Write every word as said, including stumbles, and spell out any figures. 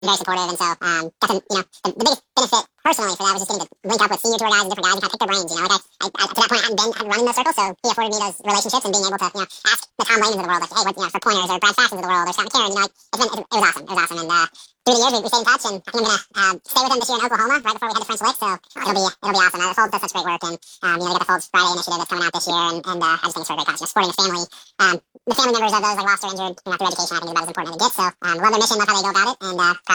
very supportive, and so um, got to, you know, the, the biggest benefit personally for that was just getting to link up with senior tour guides and different guys and kind of pick their brains. You know, like I, I, I to that point I hadn't been hadn't run in those circles, so he afforded me those relationships and being able to, you know, ask the Tom Layman's of the world, like, hey, what, you know, for pointers or Brad Fashions of the world or Scott McCarron, you know, like it's been, it, it was awesome, it was awesome, and uh, through the years we, we stayed in touch, and I think I'm gonna uh, stay with him this year in Oklahoma right before we head to French Lick, so it'll be it'll be awesome. Uh, the Folds does such great work, and um, you know, they got the Folds Friday initiative that's coming out this year, and, and uh, I just think it's for a great cause. You know, supporting the family, um, the family members of those like lost or injured, you know, through education, I think is about as important as it gets. So um, love their mission, love how they go about it, and uh,